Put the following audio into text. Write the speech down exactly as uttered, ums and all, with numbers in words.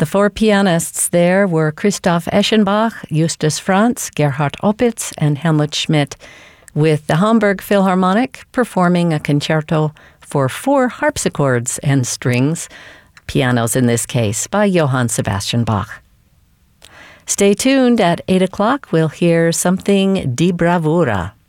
The four pianists there were Christoph Eschenbach, Justus Franz, Gerhard Opitz, and Helmut Schmidt, with the Hamburg Philharmonic performing a concerto for four harpsichords and strings, pianos in this case, by Johann Sebastian Bach. Stay tuned. At eight o'clock, we'll hear something di bravura.